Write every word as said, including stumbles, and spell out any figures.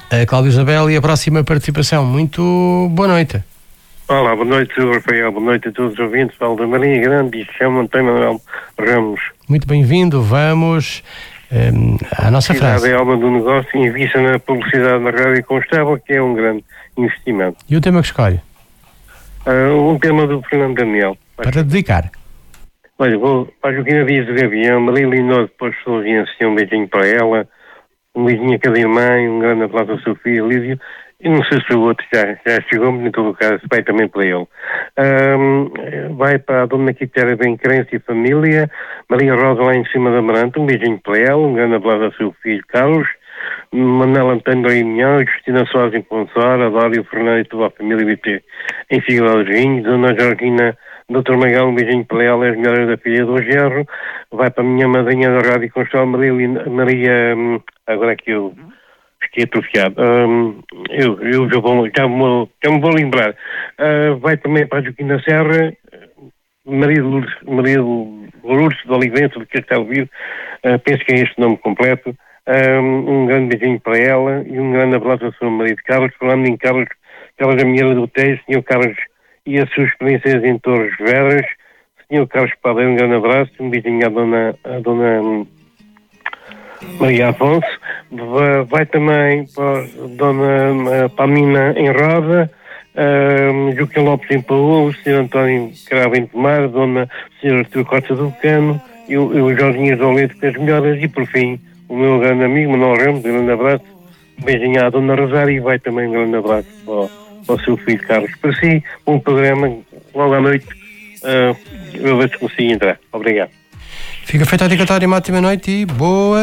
a Cláudia Isabel e a próxima participação. Muito boa noite. Olá, boa noite, Rafael. Boa noite a todos os ouvintes. Paulo da Marinha Grande e chama Antônio Manuel Ramos. Muito bem-vindo. Vamos um, à nossa frase. A alma do negócio invista na publicidade na rádio constável, que é um grande investimento. E o tema que escolhe? Uh, um tema do Fernando Daniel. Para dedicar. Olha, vou para a Joaquina Dias do Gavião, Maria Linor, depois de Solviência, um beijinho para ela, um beijinho a cada irmã, um grande aplauso ao seu filho, Lídio, e não sei se o outro já, já chegou, mas em todo o caso, vai também para ele. Um, vai para a Dona Quitéria da Crença e Família, Maria Rosa lá em cima da Maranta, um beijinho para ela, um grande aplauso ao seu filho, Carlos, Manuel Antônio da Imião, Justina Soares em Ponsar, Adório Fernando e toda a família B T em Figueiredo dos Vinhos, Dona Georgina, doutor Magal, um beijinho para ela, as melhoras da filha do Gerro, vai para a minha madrinha da Rádio Constal, Maria, Maria agora é que eu fiquei atrofiado, um, eu, eu já, vou, já, me, já me vou lembrar, uh, vai também para a Joaquina Serra, Maria Lourdes, Maria Lourdes de Olivença, de Castelo Vivo, uh, penso que é este nome completo, um, um grande beijinho para ela e um grande abraço ao seu marido Carlos, falando em Carlos, Carlos Amiela do Tejo, senhor Carlos e as suas experiências em Torres Vedras, senhor Carlos Padeiro, um grande abraço, um beijinho à dona, à dona Maria Afonso, vai, vai também para a dona Palmina em Roda, um, Joaquim Lopes em Paúl, o senhor António Cravo em Tomar, a dona senhor Artur Costa do Cano e o, e o Jorginho do Leite com as melhoras e por fim o meu grande amigo Manuel Ramos, um grande abraço, um beijinho à dona Rosário e vai também um grande abraço para, para o seu filho Carlos. Para si, um programa logo à noite, uh, eu ver se consigo entrar. Obrigado. Fica feita a dedicatória, uma ótima noite e boa